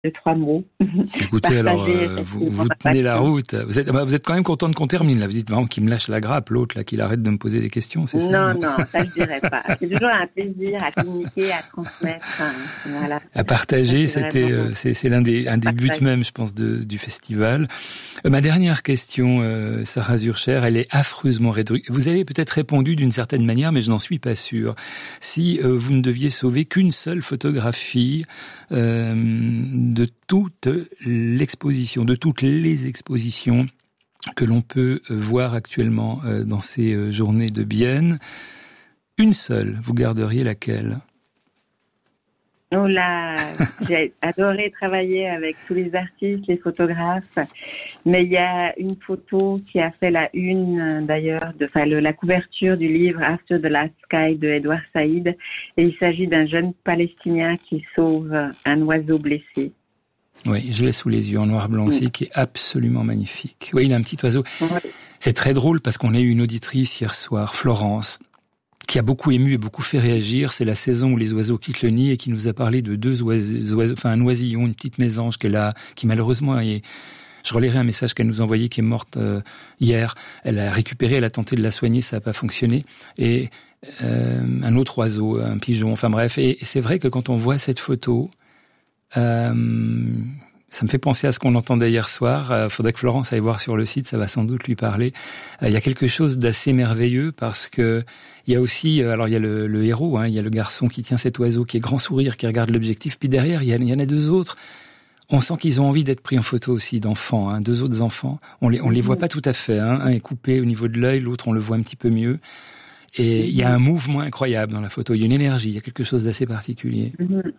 de 3 mots. Écoutez, alors, vous tenez la route. Vous êtes quand même content qu'on termine, là. Vous dites vraiment qu'il me lâche la grappe, l'autre, là, qu'il arrête de me poser des questions, c'est ça? Non, ça je dirais pas. C'est toujours un plaisir à communiquer, à transmettre, voilà. À partager, c'est l'un des buts même, je pense, du festival. Ma dernière question, Sarah Zurcher, elle est affreusement rhétorique. Vous avez peut-être répondu d'une certaine manière, mais je n'en suis pas sûr. Si vous ne deviez sauver qu'une seule photographie de toute l'exposition, de toutes les expositions que l'on peut voir actuellement dans ces journées de Bienne, une seule, vous garderiez laquelle? Oh là, j'ai adoré travailler avec tous les artistes, les photographes, mais il y a une photo qui a fait la une d'ailleurs, la couverture du livre After the Last Sky de Edward Said, et il s'agit d'un jeune Palestinien qui sauve un oiseau blessé. Oui, je l'ai sous les yeux en noir-blanc aussi, qui est absolument magnifique. Oui, il a un petit oiseau. Oui. C'est très drôle parce qu'on a eu une auditrice hier soir, Florence, qui a beaucoup ému et beaucoup fait réagir. C'est la saison où les oiseaux quittent le nid et qui nous a parlé de 2 oiseaux, enfin un oisillon, une petite mésange qu'elle a, qui malheureusement est, je relirai un message qu'elle nous a envoyé, qui est morte hier. Elle a récupéré, elle a tenté de la soigner, ça n'a pas fonctionné. Et un autre oiseau, un pigeon, enfin bref. Et c'est vrai que quand on voit cette photo, ça me fait penser à ce qu'on entendait hier soir. Faudrait que Florence aille voir sur le site, ça va sans doute lui parler. Il y a quelque chose d'assez merveilleux parce que il y a aussi, alors il y a le héros, il y a le garçon qui tient cet oiseau, qui est grand sourire, qui regarde l'objectif. Puis derrière, il y en a 2 autres. On sent qu'ils ont envie d'être pris en photo aussi, d'enfants, 2 autres enfants. On les voit pas tout à fait. Un est coupé au niveau de l'œil, l'autre on le voit un petit peu mieux. Et il y a un mouvement incroyable dans la photo. Il y a une énergie, il y a quelque chose d'assez particulier.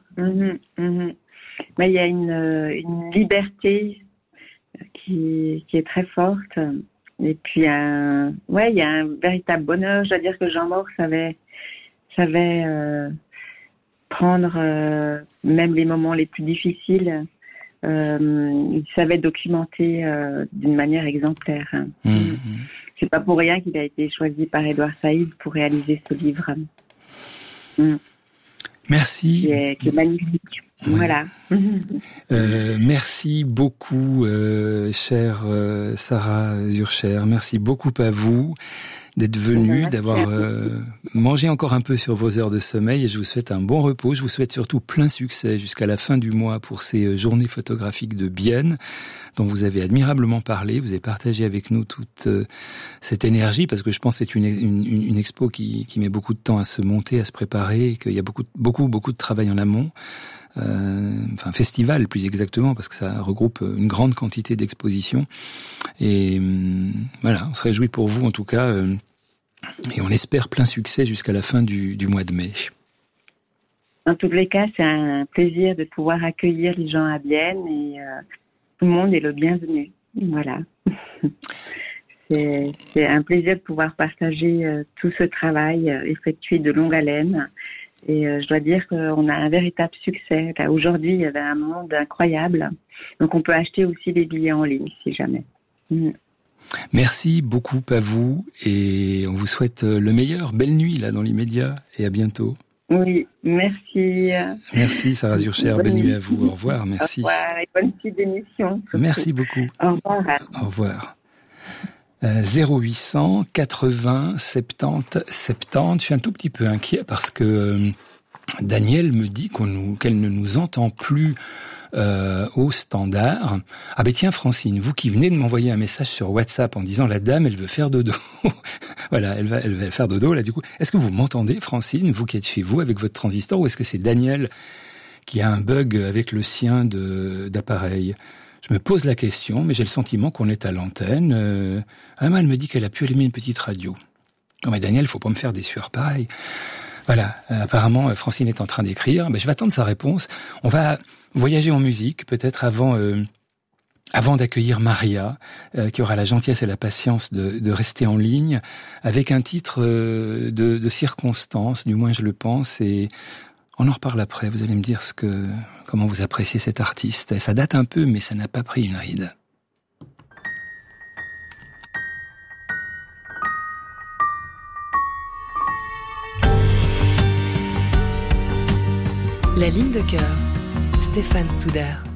Mais il y a une liberté qui est très forte. Et puis, il y a un véritable bonheur. Je dois dire que Jean Maure savait prendre même les moments les plus difficiles. Il savait documenter d'une manière exemplaire. C'est pas pour rien qu'il a été choisi par Edward Said pour réaliser ce livre. Merci. Qui est magnifique. Oui. Voilà. Merci beaucoup, chère Sarah Zurcher. Merci beaucoup à vous d'être venue, d'avoir mangé encore un peu sur vos heures de sommeil, et je vous souhaite un bon repos. Je vous souhaite surtout plein succès jusqu'à la fin du mois pour ces journées photographiques de Bienne, dont vous avez admirablement parlé. Vous avez partagé avec nous toute cette énergie, parce que je pense que c'est une expo qui met beaucoup de temps à se monter, à se préparer, et qu'il y a beaucoup de travail en amont. Festival plus exactement, parce que ça regroupe une grande quantité d'expositions. Et voilà, on se réjouit pour vous en tout cas, et on espère plein succès jusqu'à la fin du mois de mai. En tous les cas, c'est un plaisir de pouvoir accueillir les gens à Bienne, et tout le monde est le bienvenu. Voilà. C'est un plaisir de pouvoir partager tout ce travail effectué de longue haleine. Et je dois dire qu'on a un véritable succès. Là, aujourd'hui, il y avait un monde incroyable. Donc, on peut acheter aussi des billets en ligne, si jamais. Merci beaucoup à vous, et on vous souhaite le meilleur. Belle nuit, là, dans l'immédiat, et à bientôt. Oui, merci. Merci, Sarah Zurcher. Belle nuit à vous. Au revoir, merci. Au revoir, et bonne suite d'émission. Merci beaucoup. Au revoir. Au revoir. 0800 80 70 70. Je suis un tout petit peu inquiet parce que Daniel me dit qu'elle ne nous entend plus au standard. Ah ben tiens, Francine, vous qui venez de m'envoyer un message sur WhatsApp en disant la dame, elle veut faire dodo. Voilà, elle va faire dodo là du coup. Est-ce que vous m'entendez, Francine, vous qui êtes chez vous avec votre transistor, ou est-ce que c'est Daniel qui a un bug avec le sien d'appareil? Je me pose la question, mais j'ai le sentiment qu'on est à l'antenne. Emma, elle me dit qu'elle a pu allumer une petite radio. Non mais Daniel, faut pas me faire des sueurs pareilles. Voilà, apparemment, Francine est en train d'écrire. Je vais attendre sa réponse. On va voyager en musique, peut-être avant d'accueillir Maria, qui aura la gentillesse et la patience de rester en ligne, avec un titre de circonstance, du moins je le pense, et on en reparle après. Vous allez me dire comment vous appréciez cet artiste. Ça date un peu, mais ça n'a pas pris une ride. La ligne de cœur, Stéphane Studer.